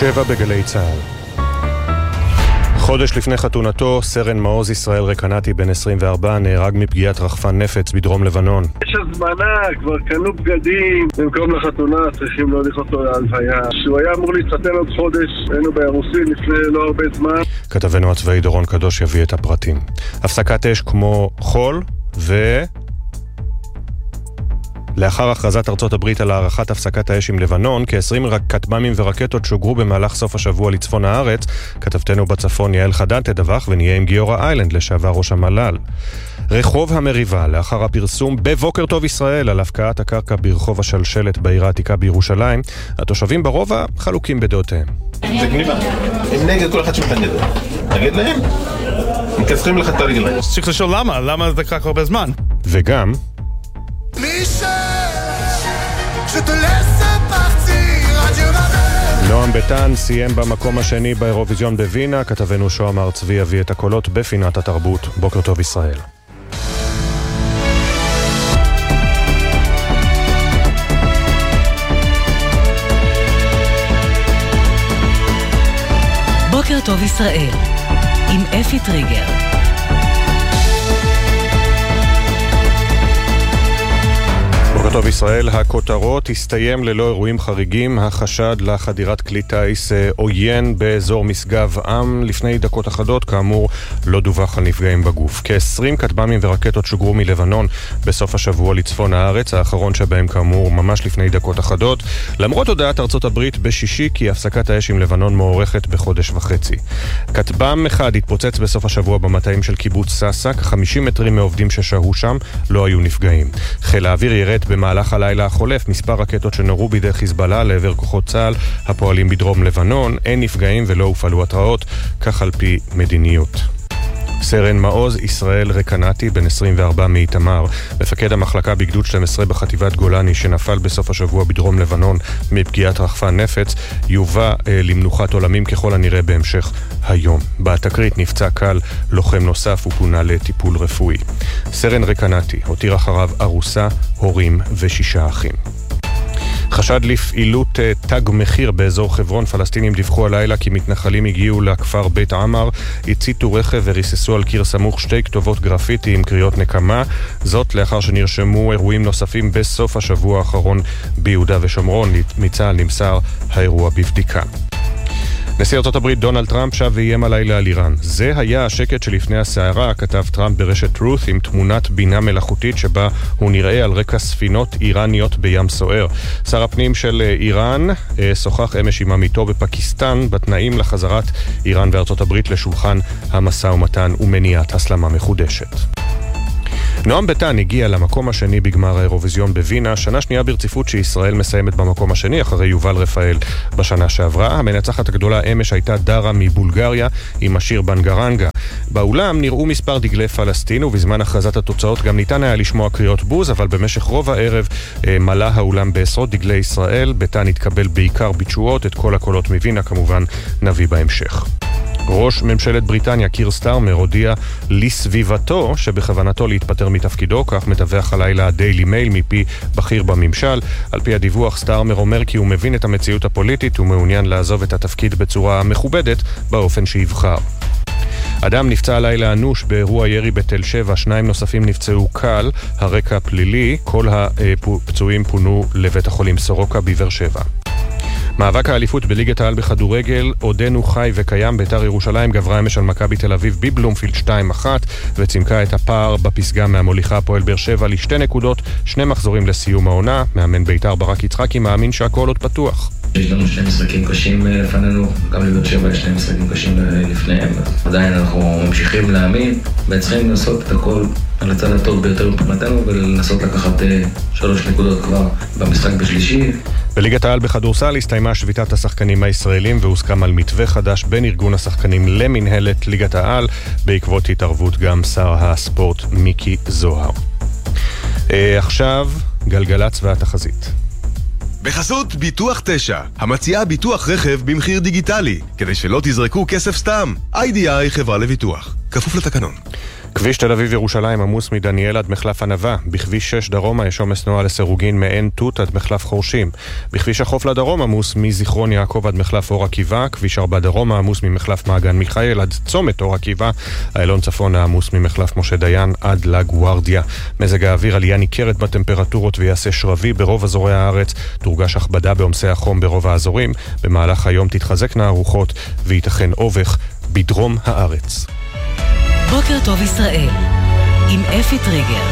7 בגלי צהל. חודש לפני חתונתו, סרן מעוז ישראל רקנתי בן 24 נהרג מפגיעת רחפן נפץ בדרום לבנון. יש הזמנה, כבר קנו בגדים, במקום לחתונה צריכים להוליך אותו להלוויה. שהוא היה אמור להתחתן עוד חודש, היינו באירוסין לפני לא הרבה זמן. כתבנו הצבאי דורון קדוש יביא את הפרטים. הפסקת אש כמו חול לאחר הכרזת ארצות הברית על הארכת הפסקת האש עם לבנון, כ-20 כטב"מים ורקטות שוגרו במהלך סוף השבוע לצפון הארץ. כתבתנו בצפון יעל חדד תדווח, ונהיה עם גיורא איילנד לשעבר ראש המל"ל. רחוב המריבה, לאחר הפרסום בבוקר טוב ישראל על הפקעת הקרקע ברחוב השלשלת בעיר העתיקה בירושלים, התושבים ברובע חלוקים בדעותיהם. זה גניבה. הם נגד כל אחד שמתנגד. נגד להם. מקצרים לך את הרגליים. צריך לשאול למה? למה זה לקח הרבה זמן? וגם נועם ביטן סיים במקום השני באירוויזיון בווינה. כתבנו שוהם הר צבי יביא את הקולות בפינת התרבות. בוקר טוב ישראל. בוקר טוב ישראל עם אפי טריגר. בוקר טוב ישראל, הכותרות: הסתיים ללא אירועים חריגים החשד לחדירת כלי טיס עוין באזור משגב עם. לפני דקות אחדות, כאמור, לא דווח על נפגעים בגוף. כ-20 כטב"מים ורקטות שוגרו מלבנון בסוף השבוע לצפון הארץ, האחרון שבהם כאמור ממש לפני דקות אחדות, למרות הודעת ארצות הברית בשישי כי הפסקת האש עם לבנון מוארכת בחודש וחצי. כטב"ם אחד התפוצץ בסוף השבוע במטעים של קיבוץ סאסא, כ-50 מטרים מעובדים ששהו שם לא היו נפגעים. חיל האוויר ירד במהלך הלילה החולף מספר רקטות שנורו בידי חיזבאללה לעבר כוחות צה"ל הפועלים בדרום לבנון. אין נפגעים ולא הופעלו התראות, כך על פי מדיניות. סרן מעוז ישראל רקנתי בן 24 מאיתמר, מפקד המחלקה בגדוד 12 בחטיבת גולני שנפל בסוף השבוע בדרום לבנון מפגיעת רחפן נפץ, יובא למנוחת עולמים ככל הנראה בהמשך היום. בתקרית נפצע קל לוחם נוסף ופונה לטיפול רפואי. סרן רקנתי הותיר אחריו ארוסה, הורים ו6 אחים. חשד לפעילות תג מחיר באזור חברון. פלסטינים דיווחו הלילה כי מתנחלים הגיעו לכפר בית עמר, הציתו רכב וריססו על קיר סמוך 2 כתובות גרפיטי עם קריאות נקמה. זאת לאחר שנרשמו אירועים נוספים בסוף השבוע האחרון ביהודה ושומרון. מצה"ל נמסר האירוע בבדיקה. נשיא ארצות הברית דונלד טראמפ שב ואיים הלילה על איראן. זה היה השקט שלפני הסערה, כתב טראמפ ברשת טרות, עם תמונת בינה מלאכותית שבה הוא נראה על רקע ספינות איראניות בים סוער. שר הפנים של איראן שוחח אמש עם עמיתו בפקיסטן בתנאים לחזרת איראן וארצות הברית לשולחן המשא ומתן ומניעת הסלמה מחודשת. נועם ביטן הגיע למקום השני בגמר האירוויזיון בווינה, שנה שנייה ברציפות שישראל מסיימת במקום השני אחרי יובל רפאל בשנה שעברה. המנצחת הגדולה אמש הייתה דרה מבולגריה עם השיר בנגרנגה. באולם נראו מספר דגלי פלסטין, ובזמן הכרזת התוצאות גם ניתן היה לשמוע קריאות בוז, אבל במשך רוב הערב מלא האולם בעשרות דגלי ישראל. ביטן התקבל בעיקר בתשואות, את כל הקולות מווינה כמובן נביא בהמשך. ראש ממשלת בריטניה קיר סטארמר הודיע לסביבתו שבכוונתו להתפטר מתפקידו, כך מדווח הלילה הדיילי מייל מפי בכיר בממשל. על פי הדיווח, סטארמר אומר כי הוא מבין את המציאות הפוליטית ומעוניין לעזוב את התפקיד בצורה מכובדת באופן שיבחר. אדם נפצע הלילה אנוש באירוע ירי בתל שבע, 2 נוספים נפצעו קל, הרקע פלילי. כל הפצועים פונו לבית החולים סורוקה בבאר שבע. מאבק האליפות בליגת העל בכדורגל עודנו חי וקיים. בית"ר ירושלים גברה אמש על מכבי תל אביב בבלומפילד 2-1 וצמקה את הפער בפסגה מהמוליכה הפועל באר שבע ל2 נקודות, 2 מחזורים לסיום העונה. מאמן בית"ר ברק יצחקי מאמין שהכל עוד פתוח. יש לנו 2 משחקים קשים לפנינו, גם לבאר שבע יש 2 משחקים קשים לפניהם. עדיין אנחנו ממשיכים להאמין וצריכים לעשות את הכל על הצד הטוב ביותר מבחינתנו ולנסות לקחת 3 נקודות כבר במשחק בשלישי. בליגת העל בכדורסל הסתיימה שביתת השחקנים הישראלים והוסכם על מתווה חדש בין ארגון השחקנים למנהלת ליגת העל, בעקבות התערבות גם שר הספורט מיקי זוהר. עכשיו גלגלצ והתחזית. בחסות ביטוח 9, המציעה ביטוח רכב במחיר דיגיטלי, כדי שלא תזרקו כסף סתם. IDI חברה לביטוח, כפוף לתקנון. כביש תל אביב ירושלים עמוס מדניאל עד מחלף ענבה. בכביש 6 דרומה יש עומס תנועה לסירוגין מעין תות עד מחלף חורשים. בכביש החוף לדרום עמוס מזיכרון יעקב עד מחלף אור עקיבא. כביש 4 דרומה עמוס ממחלף מעגן מיכאל עד צומת אור עקיבא. איילון צפון עמוס ממחלף משה דיין עד לגוארדיה. מזג האוויר עלייה ניכרת בטמפרטורות ויעשה שרבי ברוב אזורי הארץ. תורגש הכבדה בעומסי החום ברוב האזורים. במהלך היום תתחזקנה הרוחות וייתכן אובך בדרום הארץ. בוקר טוב ישראל עם אפי טריגר.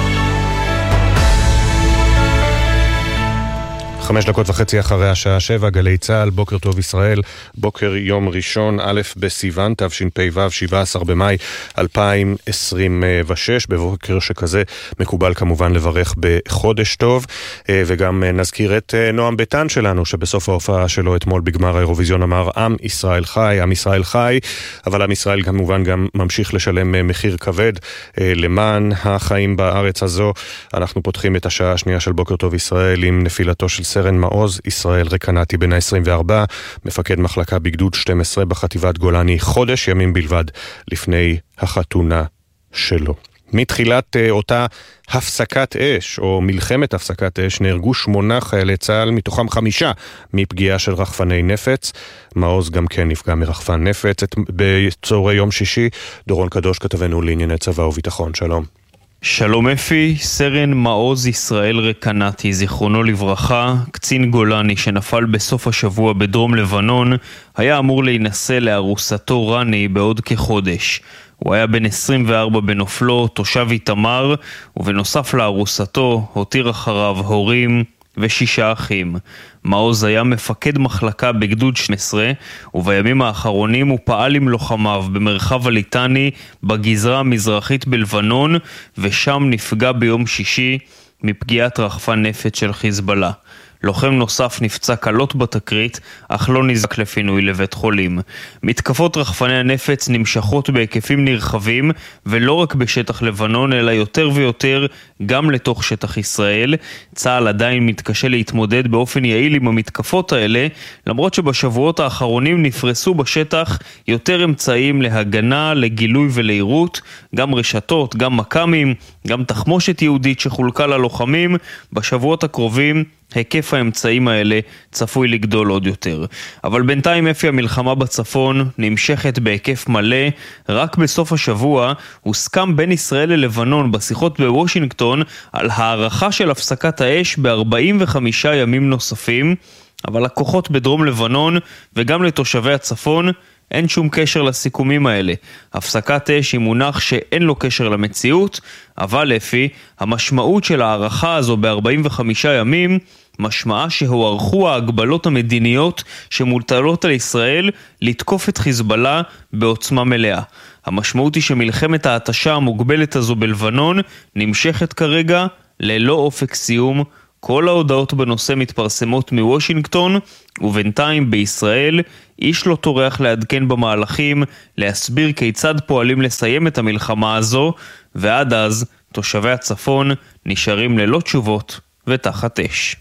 5:30 אחרי השעה 7, גלי צהל, בוקר טוב ישראל, בוקר יום ראשון, א' בסיוון, תשפ"ו, 17 במאי 2026, בבוקר שכזה מקובל כמובן לברך בחודש טוב, וגם נזכיר את נועם ביטן שלנו, שבסוף ההופעה שלו אתמול בגמר האירוויזיון אמר, עם ישראל חי, עם ישראל חי, אבל עם ישראל כמובן גם ממשיך לשלם מחיר כבד למען החיים בארץ הזו. אנחנו פותחים את השעה השנייה של בוקר טוב ישראל עם נפילתו של סרן מעוז ישראל רקנתי בן ה-24, מפקד מחלקה בגדוד 12 בחטיבת גולני, חודש ימים בלבד לפני החתונה שלו. מתחילת אותה הפסקת אש, או מלחמת הפסקת אש, נהרגו 8 חיילי צה"ל, מתוכם 5 מפגיעה של רחפני נפץ. מעוז גם כן נפגע מרחפן נפץ. בצהרי יום שישי, דורון קדוש כתבנו לענייני צבא וביטחון. שלום. שלום אפי, סרן מעוז ישראל רקנתי, זיכרונו לברכה, קצין גולני שנפל בסוף השבוע בדרום לבנון, היה אמור להינשא לארוסתו רני בעוד כחודש. הוא היה בן 24 בנופלו, תושב איתמר, ובנוסף לארוסתו הותיר אחריו הורים ו6 אחים. מעוז היה מפקד מחלקה בגדוד 12, ובימים האחרונים הוא פעל עם לוחמיו במרחב הליטני בגזרה המזרחית בלבנון, ושם נפגע ביום שישי מפגיעת רחפן נפץ של חיזבאללה. לוחם נוסף נפצע קלות בתקרית, אך לא נזק לפינוי לבית חולים. מתקפות רחפני הנפץ נמשכות בהיקפים נרחבים, ולא רק בשטח לבנון, אלא יותר ויותר גם לתוך שטח ישראל. צה"ל עדיין מתקשה להתמודד באופן יעיל עם המתקפות האלה, למרות שבשבועות האחרונים נפרסו בשטח יותר אמצעים להגנה, לגילוי ולעירות, גם רשתות, גם מקמים, גם תחמושת יהודית שחולקה ללוחמים. בשבועות הקרובים היקף האמצעים האלה צפוי לגדול עוד יותר. אבל בינתיים אפי המלחמה בצפון נמשכת בהיקף מלא. רק בסוף השבוע הוסכם בין ישראל ללבנון בשיחות בוושינגטון על הערכה של הפסקת האש ב-45 ימים נוספים, אבל הכוחות בדרום לבנון וגם לתושבי הצפון אין שום קשר לסיכומים האלה. הפסקת אש היא מונח שאין לו קשר למציאות, אבל לפי המשמעות של הערכה הזו ב-45 ימים, משמעה שהוארכו ההגבלות המדיניות שמוטלות על ישראל לתקוף את חיזבאללה בעוצמה מלאה. המשמעות היא שמלחמת ההתשה המוגבלת הזו בלבנון נמשכת כרגע ללא אופק סיום. כל ההודעות בנושא מתפרסמות מוושינגטון, ובינתיים בישראל איש לא טורח לעדכן במהלכים, להסביר כיצד פועלים לסיים את המלחמה הזו, ועד אז תושבי הצפון נשארים ללא תשובות ותחת אש.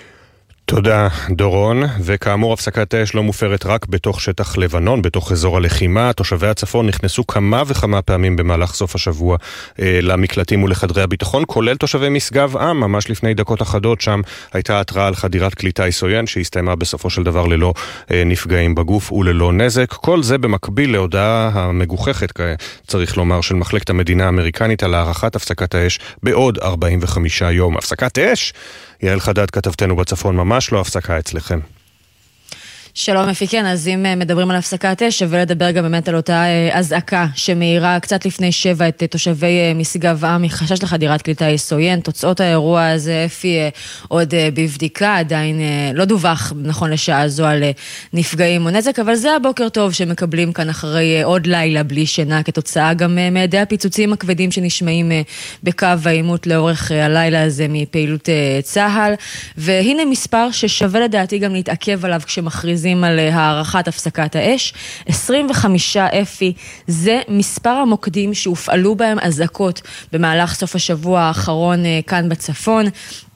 תודה דורון, וכאמור הפסקת האש לא מופרת רק בתוך שטח לבנון, בתוך אזור הלחימה. תושבי הצפון נכנסו כמה וכמה פעמים במהלך סוף השבוע למקלטים ולחדרי הביטחון, כולל תושבי משגב עם. ממש לפני דקות אחדות שם הייתה התראה על חדירת כלי טיס עוין שהסתיימה בסופו של דבר ללא נפגעים בגוף וללא נזק. כל זה במקביל להודעה המגוחכת, צריך לומר, של מחלקת המדינה האמריקנית על הארכת הפסקת האש בעוד 45 יום. הפסקת אש? יעל חדד כתבתנו בצפון, ממש לא הפסקה אצלכם. שלום אפי, כן, אז אם מדברים על הפסקת אש, שווה לדבר גם באמת על אותה אזעקה שמאירה קצת לפני 7 את תושבי משגב עם מחשש לחדירת כלי טיס עוין. תוצאות האירוע הזה אפי עוד בבדיקה, עדיין לא דווח נכון לשעה זו על נפגעים או נזק, אבל זה הבוקר טוב שמקבלים כאן אחרי עוד לילה בלי שינה, כתוצאה גם מידי הפיצוצים הכבדים שנשמעים בקו העימות לאורך הלילה הזה מפעילות צה"ל. והנה מספר ששווה לדעתי גם להתעכב עליו כשמכריז על הערכת הפסקת האש. 25 אפי, זה מספר המוקדים שהופעלו בהם אזעקות במהלך סוף השבוע האחרון כאן בצפון.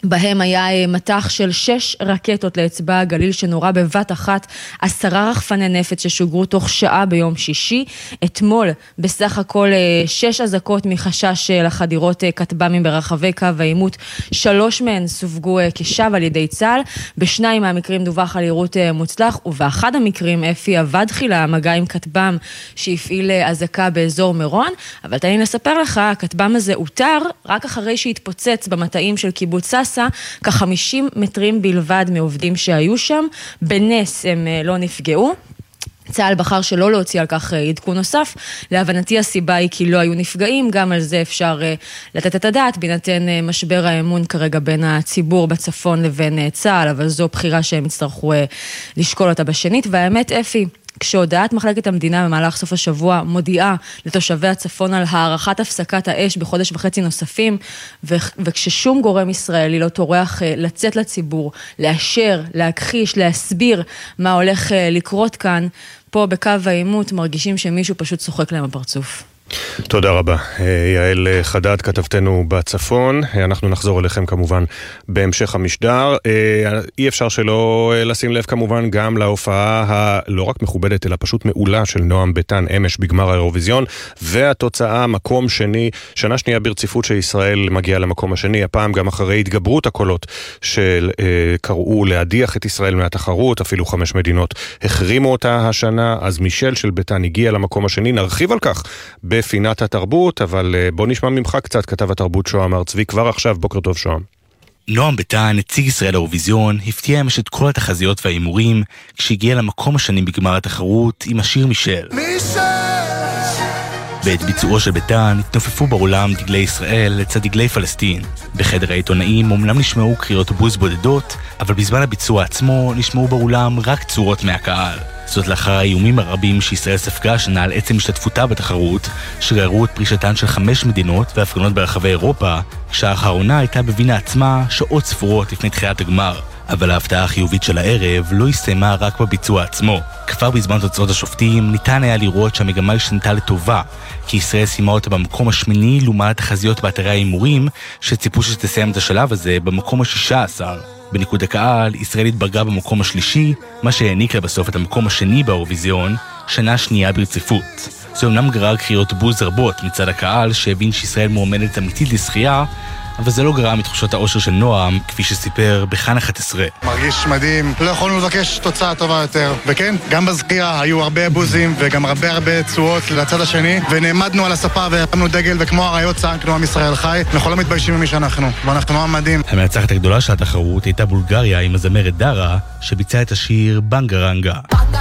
בהם היה מטח של 6 רקטות לאצבע הגליל שנורה בבת אחת, 10 רחפני נפץ ששוגרו תוך שעה ביום שישי. אתמול בסך הכל 6 אזעקות מחשש לחדירות כטב"מים ברחבי קו העימות, 3 מהן סווגו כשב על ידי צה"ל, בשניים מהמקרים דווח על יירוט מוצלח, ובאחד המקרים אפי עבד תחילה מגע עם כטב"ם שהפעיל אזעקה באזור מירון, אבל תן לי לספר לך, הכטב"ם הזה אותר רק אחרי שהתפוצץ במטעים של קיבוץ ססה, כ-50 מטרים בלבד מעובדים שהיו שם, בנס הם לא נפגעו. צה"ל בחר שלא להוציא על כך עדכון נוסף, להבנתי הסיבה היא כי לא היו נפגעים, גם על זה אפשר לתת את הדעת, בינתן משבר האמון כרגע בין הציבור בצפון לבין צה"ל, אבל זו בחירה שהם יצטרכו לשקול אותה בשנית, והאמת אפי, כשהודעת מחלקת המדינה במהלך סוף השבוע מודיעה לתושבי הצפון על הערכת הפסקת האש בחודש וחצי נוספים, וכששום גורם ישראלי לא טורח לצאת לציבור, לאשר, להכחיש, להסביר מה הולך לקרות כאן, פה בקו העימות מרגישים שמישהו פשוט צוחק להם בפרצוף. תודה רבה. יעל חדד, כתבתנו בצפון. אנחנו נחזור אליכם כמובן בהמשך המשדר. אי אפשר שלא לשים לב כמובן גם להופעה הלא רק מכובדת אלא פשוט מעולה של נועם ביטן אמש בגמר האירוויזיון, והתוצאה מקום שני, שנה שנייה ברציפות שישראל מגיעה למקום השני, הפעם גם אחרי התגברות הקולות שקראו להדיח את ישראל מהתחרות, אפילו 5 מדינות החרימו אותה השנה, אז מישל של ביטן הגיע למקום השני, נרחיב על כך בפינת התרבות, אבל בוא נשמע ממך קצת, כתב התרבות שוהם ארצבי, כבר עכשיו, בוקר טוב שוהם. נועם ביטן, נציג ישראל לאירוויזיון, הפתיע אמש את כל התחזיות והאימורים, כשהגיע למקום השני בגמר התחרות עם השיר מישל. בעת ביצועו של ביטן התנופפו באולם דגלי ישראל לצד דגלי פלסטין. בחדר העיתונאים אומנם נשמעו קריאות בוז בודדות, אבל בזמן הביצוע עצמו נשמעו באולם רק צורות מהקהל. זאת לאחר האיומים הרבים שישראל ספגה השנה על עצם השתתפותה בתחרות, שגררו את פרישתן של 5 מדינות והפגנות ברחבי אירופה, כשהאחרונה הייתה בווינה עצמה שעות ספורות לפני תחילת הגמר. אבל ההפתעה החיובית של הערב לא הסתיימה רק בביצוע עצמו. כבר בזמן תוצאות השופטים ניתן היה לראות שהמגמה השתנתה לטובה, כי ישראל סיימה אותה במקום השמיני לעומת התחזיות באתרי האימורים, שציפו שתסיים את השלב הזה במקום ה-16. בניקוד הקהל, ישראל התברגה במקום השלישי, מה שהעניק לה בסוף את המקום השני באירוויזיון, שנה שנייה ברציפות. זה אומנם גרר קריאות בוז רבות מצד הקהל, שהבין שישראל מועמדת אמיתית לזכייה, אבל זה לא גרע מתחושות האושר של נועם, כפי שסיפר בכאן 11. מרגיש מדהים, לא יכולנו לבקש תוצאה טובה יותר. וכן, גם בזכייה היו הרבה בוזים וגם הרבה צועות לצד השני, ונעמדנו על הספה והרמנו דגל, וכמו הרעיות צעקנו עם ישראל חי, אנחנו לא מתביישים ממי שאנחנו, ואנחנו נועם מדהים. המנצחת הגדולה של התחרות הייתה בולגריה עם הזמרת דרה, שביצעה את השיר בנגרנגה.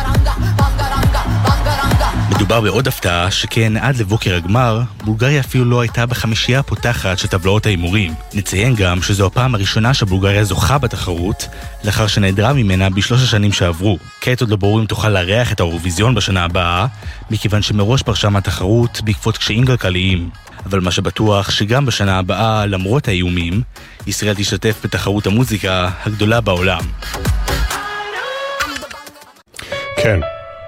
מדובר בעוד הפתעה שכן עד לבוקר הגמר, בולגריה אפילו לא הייתה בחמישייה הפותחת של טבלאות האימורים. נציין גם שזו הפעם הראשונה שבולגריה זוכה בתחרות, לאחר שנעדרה ממנה ב3 השנים שעברו. כעת עוד לא ברור אם תוכל לארח את האירוויזיון בשנה הבאה, מכיוון שמראש פרשה מהתחרות בעקבות קשיים כלכליים. אבל מה שבטוח שגם בשנה הבאה, למרות האיומים, ישראל תשתתף בתחרות המוזיקה הגדולה בעולם. כן.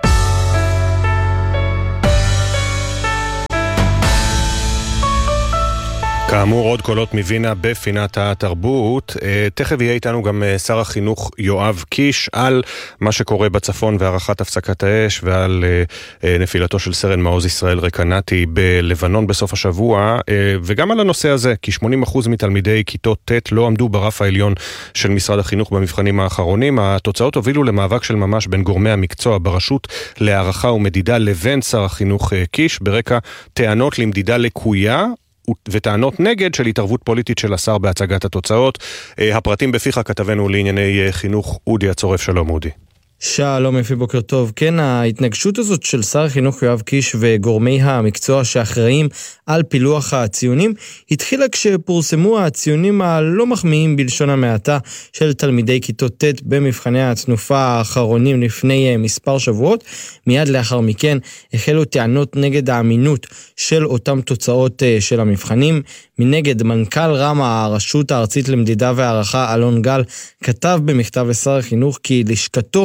כאמור, עוד קולות מווינה בפינת התרבות. תכף יהיה איתנו גם שר החינוך יואב קיש על מה שקורה בצפון והערכת הפסקת האש ועל נפילתו של סרן מעוז ישראל רקנתי בלבנון בסוף השבוע, וגם על הנושא הזה, כי 80% מתלמידי כיתות ט' לא עמדו ברף העליון של משרד החינוך במבחנים האחרונים. התוצאות הובילו למאבק של ממש בין גורמי המקצוע ברשות להערכה ומדידה לבין שר החינוך קיש, ברקע טענות למדידה לקויה וטענות נגד של התערבות פוליטית של השר בהצגת התוצאות. הפרטים בפיך כתבנו לענייני חינוך אודי הצורף. שלום אודי. שלום אפי, בוקר טוב. כן, ההתנגשות הזאת של שר החינוך יואב קיש וגורמי המקצוע שאחראים על פילוח הציונים התחילה כשפורסמו הציונים הלא מחמיאים בלשון המעטה של תלמידי כיתות ט' במבחני התנופה האחרונים לפני מספר שבועות. מיד לאחר מכן החלו טענות נגד האמינות של אותם תוצאות של המבחנים. מנגד, מנכ"ל רמה, הרשות הארצית למדידה והערכה, אלון גל, כתב במכתב לשר החינוך כי לשכתו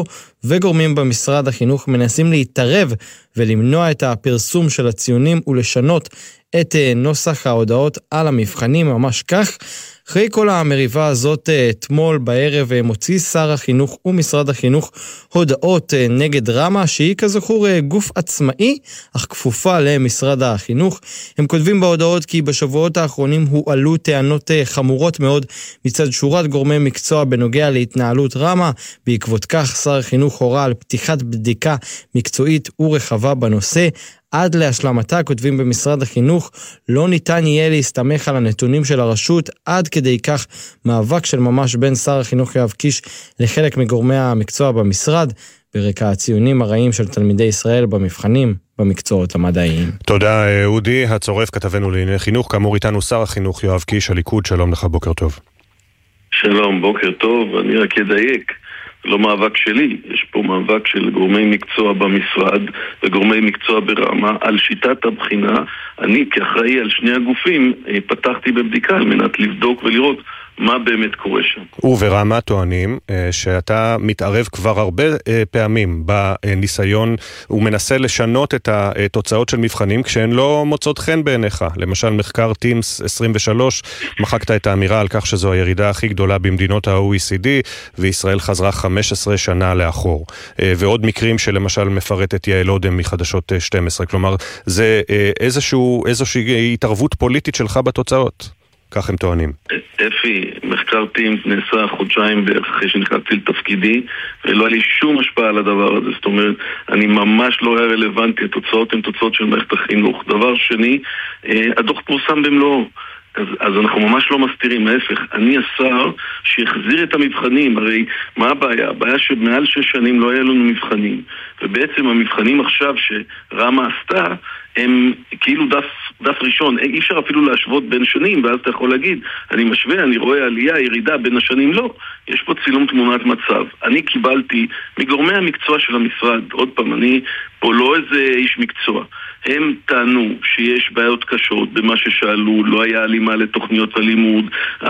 וגורמים במשרד החינוך מנסים להתערב ולמנוע את הפרסום של הציונים ולשנות את נוסח ההודעות על המבחנים, ממש כך. אחרי כל המריבה הזאת, אתמול בערב מוציא שר החינוך ומשרד החינוך הודעות נגד רמה, שהיא כזכור גוף עצמאי, אך כפופה למשרד החינוך. הם כותבים בהודעות כי בשבועות האחרונים הועלו טענות חמורות מאוד מצד שורת גורמי מקצוע בנוגע להתנהלות רמה. בעקבות כך שר החינוך הורה על פתיחת בדיקה מקצועית ורחבה בנושא. עד להשלמתה, כותבים במשרד החינוך, לא ניתן יהיה להסתמך על הנתונים של הרשות, עד כדי כך מאבק של ממש בין שר החינוך יואב קיש לחלק מגורמי המקצוע במשרד, ברקע הציונים הרעים של תלמידי ישראל במבחנים במקצועות המדעיים. תודה אודי, הצורף כתבנו לענייני חינוך, כאמור איתנו שר החינוך יואב קיש, הליכוד, שלום לך, בוקר טוב. שלום, בוקר טוב, אני רק אדייק. לא מאבק שלי, יש פה מאבק של גורמי מקצוע במשרד וגורמי מקצוע ברמה על שיטת הבחינה. אני כאחראי על שני הגופים פתחתי בבדיקה על מנת לבדוק ולראות מה באמת קורה שם. וברמה טוענים שאתה מתערב כבר הרבה פעמים בניסיון ומנסה לשנות את התוצאות של מבחנים כשהן לא מוצאות חן בעיניך. למשל מחקר טימס 23 מחקת את האמירה על כך שזו הירידה הכי גדולה במדינות ה-OECD וישראל חזרה 15 שנה לאחור. ועוד מקרים שלמשל מפרטת יעל אודם מחדשות 12. כלומר זה איזושהי התערבות פוליטית שלך בתוצאות. כך הם טוענים. אפי, מחקר טימס נעשה חודשיים בערך אחרי שנכנסתי לתפקידי, ולא היה לי שום השפעה על הדבר הזה. זאת אומרת, אני ממש לא היה רלוונטי, התוצאות הן תוצאות של מערכת החינוך. דבר שני, הדוח פורסם במלואו. אז אנחנו ממש לא מסתירים, ההפך, אני השר שהחזיר את המבחנים. הרי מה הבעיה? הבעיה שמעל 6 שנים לא היה לנו מבחנים, ובעצם המבחנים עכשיו שרמה עשתה הם כאילו דף ראשון. אי אפשר אפילו להשוות בין שנים, ואז אתה יכול להגיד, אני משווה, אני רואה עלייה, ירידה בין השנים. לא, יש פה צילום תמונת מצב. אני קיבלתי מגורמי המקצוע של המשרד, עוד פעם, אני פה לא איזה איש מקצוע, הם טענו שיש בעיות קשות במה ששאלו, לא היה הלימה לתוכניות הלימוד,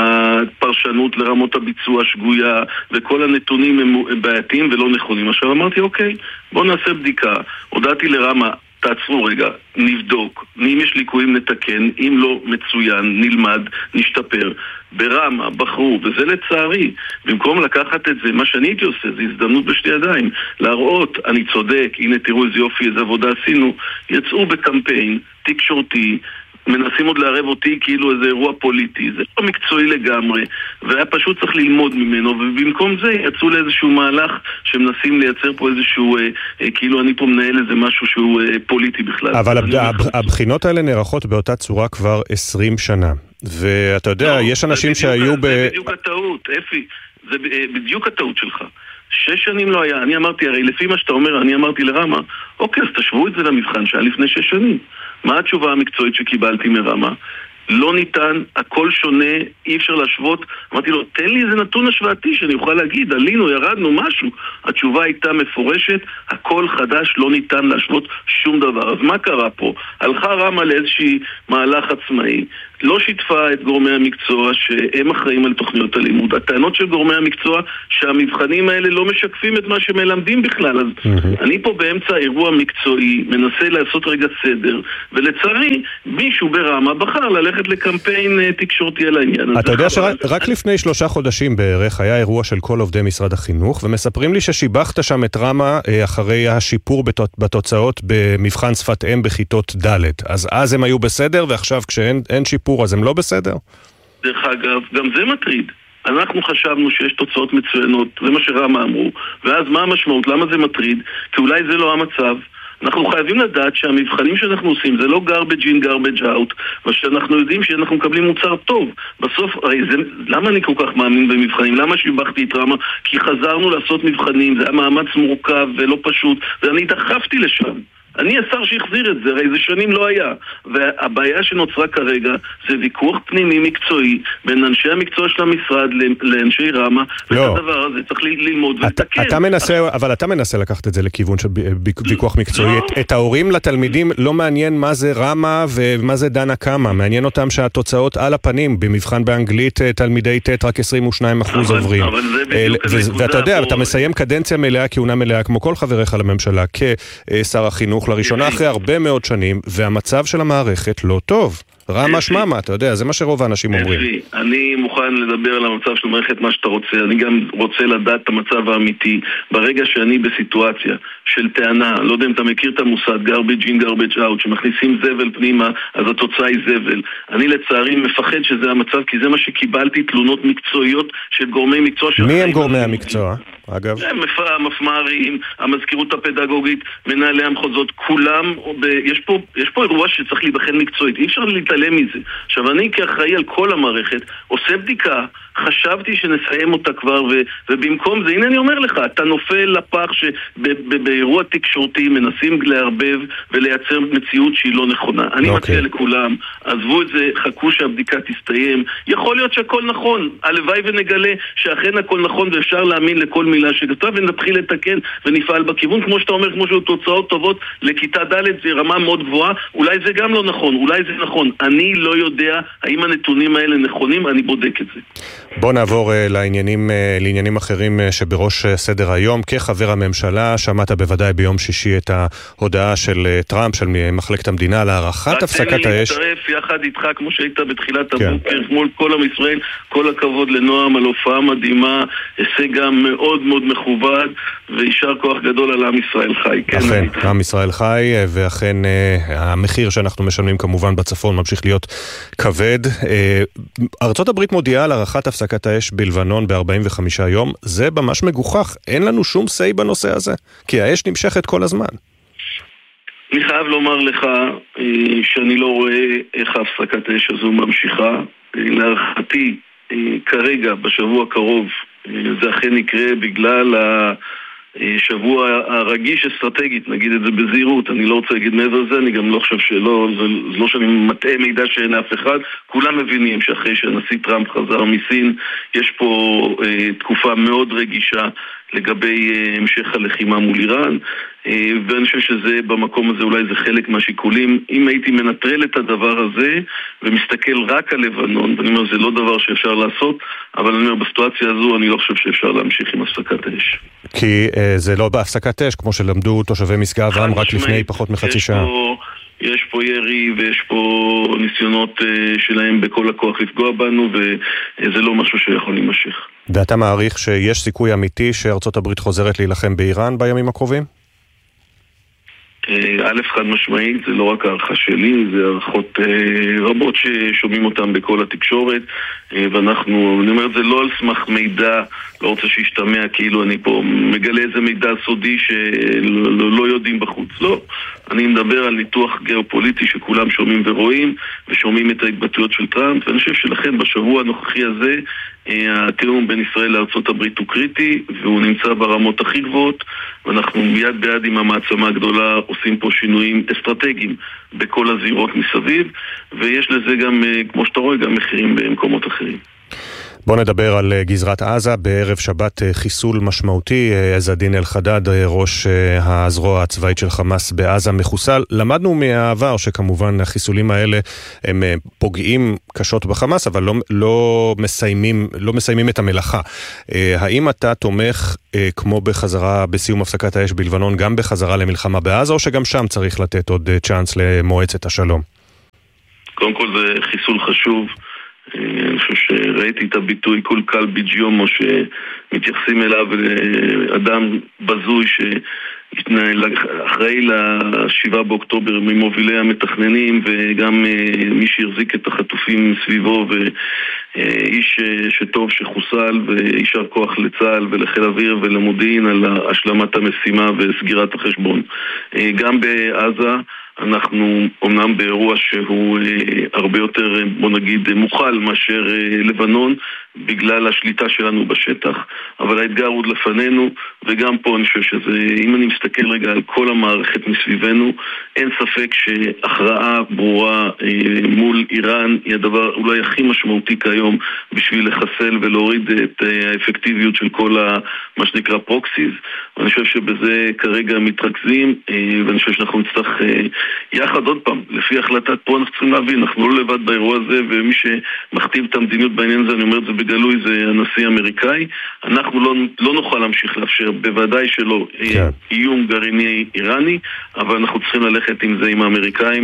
הפרשנות לרמות הביצוע שגויה, וכל הנתונים הם בעייתיים ולא נכונים. עכשיו אמרתי, אוקיי, בוא נעשה בדיקה. הודעתי לרמה, תעצרו רגע, נבדוק, אם יש ליקויים נתקן, אם לא מצוין, נלמד, נשתפר. ברמה, בחרו, וזה לצערי, במקום לקחת את זה, מה שאני הייתי עושה, זה הזדמנות בשתי ידיים, להראות, אני צודק, הנה תראו איזה יופי, איזה עבודה עשינו, יצאו בקמפיין, תקשורתי, מנסים עוד לערב אותי כאילו איזה אירוע פוליטי, זה לא מקצועי לגמרי, והיה פשוט צריך ללמוד ממנו, ובמקום זה יצאו לאיזשהו מהלך שמנסים לייצר פה איזשהו, כאילו אני פה מנהל איזה משהו שהוא פוליטי בכלל. אבל הבחינות האלה נערכות באותה צורה כבר 20 שנה, ואתה יודע, יש אנשים שהיו זה בדיוק הטעות, אפי, זה בדיוק הטעות שלך. 6 שנים לא היה, אני אמרתי, הרי לפי מה שאתה אומר, אני אמרתי לרמה, אוקיי, אז תשוו את זה למבחן שהיה לפני 6 שנים. מה התשובה המקצועית שקיבלתי מרמה? לא ניתן, הכל שונה, אי אפשר להשוות. אמרתי לו, תן לי איזה נתון השוואתי שאני אוכל להגיד, עלינו, ירדנו, משהו. התשובה הייתה מפורשת, הכל חדש, לא ניתן להשוות שום דבר. אז מה קרה פה? הלכה רמה לאיזושהי מהלך עצמאי, לא שיתפה את גורמי המקצוע שהם אחראים על תוכניות הלימוד. הטענות של גורמי המקצוע שהמבחנים האלה לא משקפים את מה שמלמדים בכלל. אז אני פה באמצע אירוע מקצועי, מנסה לעשות רגע סדר, ולצערי מישהו ברמה בחר ללכת לקמפיין תקשורתי על העניין. אתה יודע שרק לפני 3 חודשים בערך היה אירוע של כל עובדי משרד החינוך, ומספרים לי ששיבחת שם את רמה אחרי השיפור בתוצאות במבחן שפת אם בכיתות ד'. אז הם היו בסדר, ועכשיו כשאין שיפור אז הם לא בסדר? דרך אגב, גם זה מטריד. אנחנו חשבנו שיש תוצאות מצוינות, זה מה שרמה אמרו, ואז מה המשמעות? למה זה מטריד? כי אולי זה לא המצב. אנחנו חייבים לדעת שהמבחנים שאנחנו עושים זה לא garbage in, garbage out, ושאנחנו יודעים שאנחנו מקבלים מוצר טוב. בסוף, הרי זה, למה אני כל כך מאמין במבחנים? למה שיבחתי את רמה? כי חזרנו לעשות מבחנים, זה היה מאמץ מורכב ולא פשוט, ואני דחפתי לשם. אני השר שהחזיר את זה, הרי זה שנים לא היה. והבעיה שנוצרה כרגע זה ויכוח פנימי מקצועי בין אנשי המקצוע של המשרד לאנשי רמה, ואת הדבר הזה צריך ללמוד ולתקן. אבל אתה מנסה לקחת את זה לכיוון של ויכוח מקצועי. את ההורים לתלמידים לא מעניין מה זה רמה ומה זה דנה כמה, מעניין אותם שהתוצאות על הפנים, במבחן באנגלית תלמידי ט' רק 22% עוברים. ואתה יודע, אתה מסיים קדנציה מלאה, כהונה מלאה, כמו כל חבריך לממשלה, כשר החינוך, לראשונה אחרי הרבה מאוד שנים, והמצב של המערכת לא טוב. רמה שממה, אתה יודע, זה מה שרוב האנשים אומרים. אני מוכן לדבר על המצב של מערכת מה שאתה רוצה, אני גם רוצה לדעת את המצב האמיתי. ברגע שאני בסיטואציה של טענה, לא יודע אם אתה מכיר את המושג garbage in garbage out, שמכניסים זבל פנימה, אז התוצאה היא זבל. אני לצערי מפחד שזה המצב, כי זה מה שקיבלתי, תלונות מקצועיות של גורמי מקצוע. מי הם גורמי המקצוע, אגב? המפמ"רים, המזכירות הפדגוגית, מנהלי המחוזות, כולם, יש פה אירוע שצריך להיבחן מקצועית, אי אפשר להתעלם מזה. עכשיו, אני כאחראי על כל המערכת, עושה בדיקה, חשבתי שנסיים אותה כבר, ובמקום זה, הנה אני אומר לך, אתה נופל לפח שבאירוע תקשורתי מנסים להרבב ולייצר מציאות שהיא לא נכונה. אני מציע לכולם, עזבו את זה, חכו שהבדיקה תסתיים. יכול להיות שהכל נכון, הלוואי ונגלה שאכן הכל נכון ואפשר להאמין לכל מילה שכתב, ונתחיל לתקן ונפעל בכיוון, כמו שאתה אומר, כמו שהוא תוצאות טובות לכיתה ד' זה רמה מאוד גבוהה, אולי זה גם לא נכון, אולי זה נכון. אני לא יודע האם הנתונים האלה נכונים, אני בודק את זה. בוא נעבור לעניינים אחרים שבראש סדר היום. כחבר הממשלה, שמעת בוודאי ביום שישי את ההודעה של טראמפ, של מחלקת המדינה, להארכת הפסקת האש. אני מצטרף יחד איתך, כמו שהיית בתחילת הבוקר, מול כל עם ישראל, כל הכבוד לנועם על הופעה מדהימה, הישג גם מאוד מאוד מכובד, וישר כוח גדול על עם ישראל חי. אכן, עם ישראל חי, ואכן המחיר שאנחנו משלמים כמובן בצפון ממשיך להיות כבד. ארצות הברית מודיעה על הארכת הפסקת האש בלבנון ב-45 יום, זה ממש מגוחך, אין לנו שום סי בנושא הזה, כי האש נמשכת כל הזמן. אני חייב לומר לך שאני לא רואה איך הפסקת האש הזו ממשיכה. להערכתי, כרגע, בשבוע הקרוב, זה אכן יקרה בגלל שבוע הרגיש אסטרטגית, נגיד את זה בזהירות, אני לא רוצה להגיד מעבר לזה, אני גם לא חושב שלא, זה לא שאני מטעה מידע שאין אף אחד, כולם מבינים שאחרי שהנשיא טראמפ חזר מסין, יש פה תקופה מאוד רגישה לגבי המשך הלחימה מול איראן, ואני חושב שזה במקום הזה אולי זה חלק מהשיקולים. אם הייתי מנטרל את הדבר הזה ומסתכל רק על לבנון, ואני אומר זה לא דבר שאפשר לעשות, אבל אני אומר בסיטואציה הזו אני לא חושב שאפשר להמשיך עם הפסקת האש. כי זה לא בהפסקת אש כמו שלמדו תושבי משגב עם רק לפני פחות מחצי שעה. יש פה ירי ויש פה ניסיונות שלהם בכל הכוח לפגוע בנו, וזה לא משהו שיכול להימשך. ואתה מעריך שיש סיכוי אמיתי שארצות הברית חוזרת להילחם באיראן בימים הקרובים? א' חד משמעית, זה לא רק הערכה שלי, זה הערכות רבות ששומעים אותם בכל התקשורת, ואנחנו, אני אומר את זה לא על סמך מידע, לא רוצה שישתמע כאילו אני פה מגלה איזה מידע סודי שלא יודעים בחוץ, לא. אני מדבר על ניתוח גיאופוליטי שכולם שומעים ורואים, ושומעים את ההתבטאויות של טראמפ, ואני חושב שלכן בשבוע הנוכחי הזה, התיאום בין ישראל לארצות הברית הוא קריטי, והוא נמצא ברמות הכי גבוהות, ואנחנו מיד ביד עם המעצמה הגדולה עושים פה שינויים אסטרטגיים בכל הזירות מסביב, ויש לזה גם, כמו שאתה רואה, גם מחירים במקומות אחרים. בוא נדבר על גזרת עזה. בערב שבת חיסול משמעותי, עז א-דין אל-חדד, ראש הזרוע הצבאית של חמאס בעזה, מחוסל. למדנו מהעבר שכמובן החיסולים האלה הם פוגעים קשות בחמאס, אבל לא מסיימים את המלאכה. האם אתה תומך כמו בחזרה בסיום הפסקת האש בלבנון, גם בחזרה למלחמה בעזה, או שגם שם צריך לתת עוד צ'אנס למועצת השלום? קודם כל זה חיסול חשוב. אני חושב שראיתי את הביטוי כל קל ביג'יומו שמתייחסים אליו אדם בזוי אחראי ל7 באוקטובר ממובילי המתכננים וגם מי שהחזיק את החטופים סביבו ואיש שטוב שחוסל וישר כוח לצה"ל ולחיל אוויר ולמודיעין על השלמת המשימה וסגירת החשבון. גם בעזה אנחנו אומנם באירוע שהוא הרבה יותר, בוא נגיד, מוכל מאשר לבנון, בגלל השליטה שלנו בשטח, אבל האתגר עוד לפנינו, וגם פה אני חושב שזה, אם אני מסתכל רגע על כל המערכת מסביבנו, אין ספק שהכרעה ברורה מול איראן היא הדבר אולי הכי משמעותי כיום בשביל לחסל ולהוריד את האפקטיביות של כל מה שנקרא פרוקסיז. ואני חושב שבזה כרגע מתרכזים, ואני חושב שאנחנו נצטרך יחד עוד פעם, לפי החלטת פה אנחנו צריכים להבין, אנחנו לא לבד באירוע הזה, ומי שמכתיב את המדיניות בעניין הזה, אני אומר את זה בגלוי, זה הנשיא האמריקאי. אנחנו לא נוכל להמשיך לאפשר, בוודאי שלא, איום גרעיני איראני, אבל אנחנו צריכים ללכת עם זה עם האמריקאים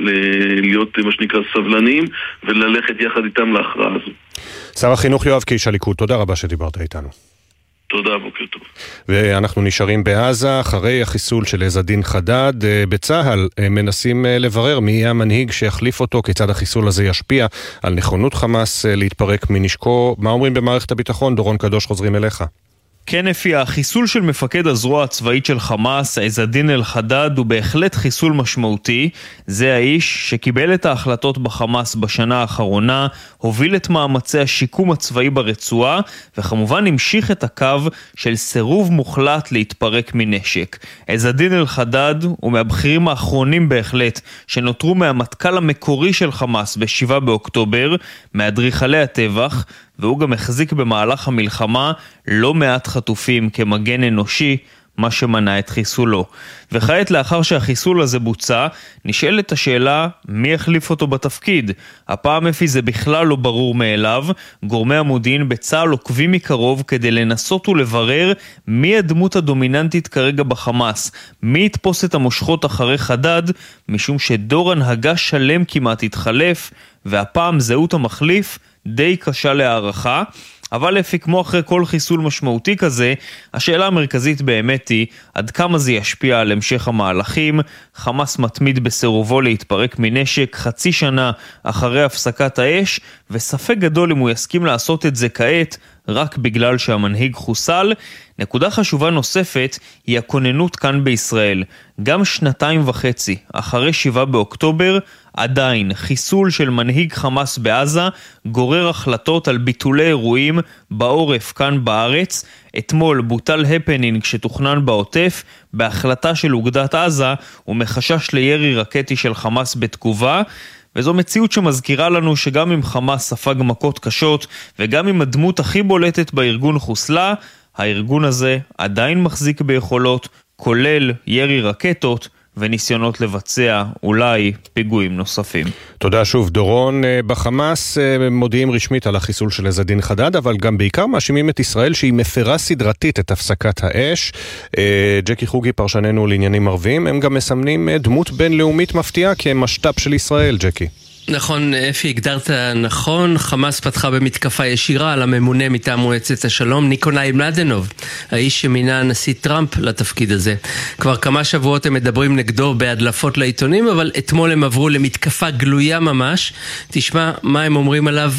ולהיות מה שנקרא סבלניים, וללכת יחד איתם להכרעה הזו. שר החינוך יואב קיש הליכוד, תודה רבה שדיברת איתנו. תודה, בוקר טוב. ואנחנו נשארים בעזה, אחרי החיסול של עז א-דין חדד, בצהל מנסים לברר מי יהיה המנהיג שיחליף אותו, כיצד החיסול הזה ישפיע על נכונות חמאס להתפרק מנשקו. מה אומרים במערכת הביטחון? דורון קדוש, חוזרים אליך. כן, אפי, החיסול של מפקד הזרוע הצבאית של חמאס, עז א-דין אל-חדד, הוא בהחלט חיסול משמעותי. זה האיש שקיבל את ההחלטות בחמאס בשנה האחרונה, הוביל את מאמצי השיקום הצבאי ברצועה, וכמובן המשיך את הקו של סירוב מוחלט להתפרק מנשק. עז א-דין אל-חדד הוא מהבכירים האחרונים בהחלט, שנותרו מהמטכ"ל המקורי של חמאס ב-7 באוקטובר, מאדריכלי הטבח, והוא גם החזיק במהלך המלחמה לא מעט חטופים כמגן אנושי, מה שמנע את חיסולו. וכעת לאחר שהחיסול הזה בוצע, נשאלת השאלה מי יחליף אותו בתפקיד. הפעם אפי זה בכלל לא ברור מאליו. גורמי המודיעין בצה"ל עוקבים מקרוב כדי לנסות ולברר מי הדמות הדומיננטית כרגע בחמאס, מי יתפוס את המושכות אחרי חדד, משום שדור הנהגה שלם כמעט התחלף, והפעם זהות המחליף די קשה להערכה. אבל לפי כמו אחרי כל חיסול משמעותי כזה, השאלה המרכזית באמת היא עד כמה זה ישפיע על המשך המהלכים. חמאס מתמיד בסירובו להתפרק מנשק חצי שנה אחרי הפסקת האש, וספק גדול אם הוא יסכים לעשות את זה כעת רק בגלל שהמנהיג חוסל. נקודה חשובה נוספת היא הכוננות כאן בישראל. גם 2.5 אחרי 7 באוקטובר, עדיין חיסול של מנהיג חמאס בעזה גורר החלטות על ביטולי אירועים בעורף כאן בארץ. אתמול בוטל הפנינג שתוכנן בעוטף בהחלטה של אוגדת עזה ומחשש לירי רקטי של חמאס בתגובה. וזו מציאות שמזכירה לנו שגם אם חמאס ספג מכות קשות וגם אם הדמות הכי בולטת בארגון חוסלה, הארגון הזה עדיין מחזיק ביכולות, כולל ירי רקטות וניסיונות לבצע אולי פיגועים נוספים. תודה שוב דורון. בחמאס מודיעים רשמית על החיסול של עז א-דין חדד, אבל גם בעיקר מאשימים את ישראל שהיא מפרה סדרתית את הפסקת האש. ג'קי חוגי, פרשננו לעניינים ערביים, הם גם מסמנים דמות בינלאומית מפתיעה כמשת"פ של ישראל. ג'קי. נכון, אפי, הגדרת נכון. חמאס פתחה במתקפה ישירה על הממונה מטעם מועצת השלום, ניקולאי מלדנוב, האיש שמינה הנשיא טראמפ לתפקיד הזה. כבר כמה שבועות הם מדברים נגדו בהדלפות לעיתונים, אבל אתמול הם עברו למתקפה גלויה ממש. תשמע מה הם אומרים עליו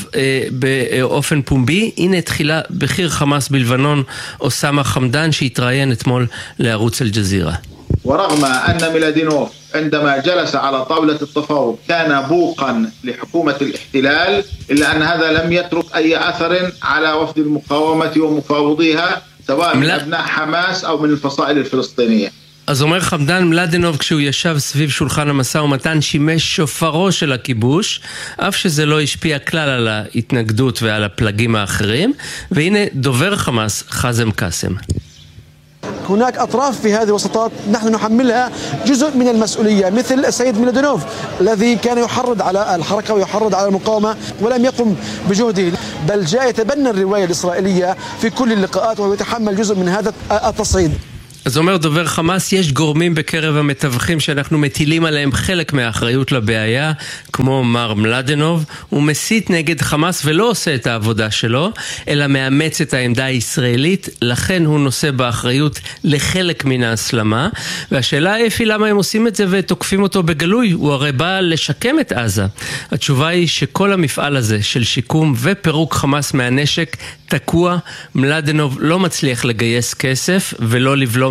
באופן פומבי. הנה תחילה בכיר חמאס בלבנון, אוסמה חמדאן, שהתראיין אתמול לערוץ אל-ג'זירה. ورغم أن ميلادينوف عندما جلس على طاولة التفاوض كان بوقا لحكومة الاحتلال إلا أن هذا لم يترك أي أثر على وفد المقاومة ومفاوضيها سواء من أبناء حماس أو من الفصائل الفلسطينية. אז אומר חמדאן, מלדנוב כשהוא ישב סביב שולחן המשא ומתן שימש שופרו של הכיבוש, אף שזה לא השפיע כלל על ההתנגדות ועל הפלגים האחרים. והנה דובר חמאס חזם קאסם. هناك أطراف في هذه الوسطات نحن نحملها جزء من المسؤولية، مثل السيد ميلادينوف الذي كان يحرض على الحركة ويحرض على المقاومة ولم يقم بجهده، بل جاء يتبنى الرواية الإسرائيلية في كل اللقاءات وهو يتحمل جزء من هذا التصعيد. אז אומר דובר חמאס, יש גורמים בקרב המתווכים שאנחנו מטילים עליהם חלק מהאחריות לבעיה, כמו מר מלדנוב. הוא מסית נגד חמאס ולא עושה את העבודה שלו, אלא מאמץ את העמדה הישראלית, לכן הוא נושא באחריות לחלק מן ההסלמה. והשאלה אפי, למה הם עושים את זה ותוקפים אותו בגלוי? הוא הרי בא לשקם את עזה. התשובה היא שכל המפעל הזה של שיקום ופירוק חמאס מהנשק תקוע. מלדנוב לא מצליח לגייס כסף ולא לבלום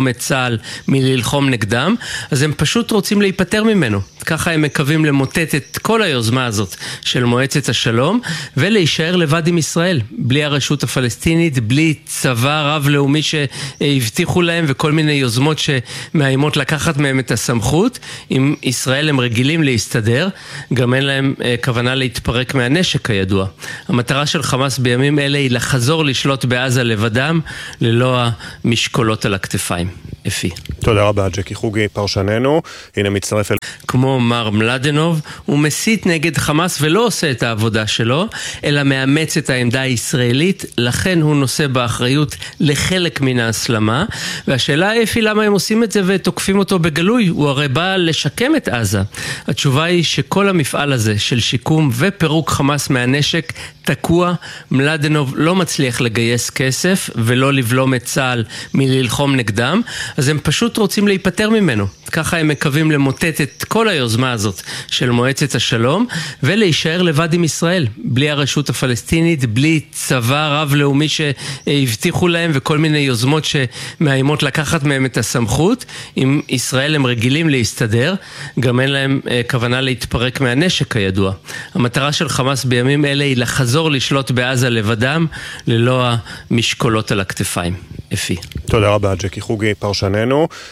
לבלום את צה"ל מללחום נגדם, אז הם פשוט רוצים להיפטר ממנו. ככה הם מקווים למוטט את כל היוזמה הזאת של מועצת השלום, ולהישאר לבד עם ישראל, בלי הרשות הפלסטינית, בלי צבא רב-לאומי שהבטיחו להם, וכל מיני יוזמות שמאיימות לקחת מהם את הסמכות. עם ישראל הם רגילים להסתדר, גם אין להם כוונה להתפרק מהנשק כידוע. המטרה של חמאס בימים אלה היא לחזור לשלוט בעזה לבדם, ללא המשקולות על הכתפיים. אפי. תודה רבה, ג'קי חוגי, פרשננו. הנה מצטרף אל... כמו מר מלדנוב, הוא מסית נגד חמאס ולא עושה את העבודה שלו, אלא מאמץ את העמדה הישראלית, לכן הוא נושא באחריות לחלק מן ההסלמה, והשאלה אפי למה הם עושים את זה ותוקפים אותו בגלוי, הוא הרי בא לשקם את עזה. התשובה היא שכל המפעל הזה של שיקום ופירוק חמאס מהנשק תקוע, מלדנוב לא מצליח לגייס כסף ולא לבלום את צה"ל מללחום נגדם, אז הם פשוט רוצים להיפטר ממנו. ככה הם מקווים למוטט את כל היוזמה הזאת של מועצת השלום, ולהישאר לבד עם ישראל, בלי הרשות הפלסטינית, בלי צבא רב-לאומי שהבטיחו להם, וכל מיני יוזמות שמאיימות לקחת מהם את הסמכות. עם ישראל הם רגילים להסתדר, גם אין להם כוונה להתפרק מהנשק כידוע. המטרה של חמאס בימים אלה היא לחזור לשלוט בעזה לבדם, ללא המשקולות על הכתפיים. אפי. תודה רבה, ג'קי חוגי, פרשננו.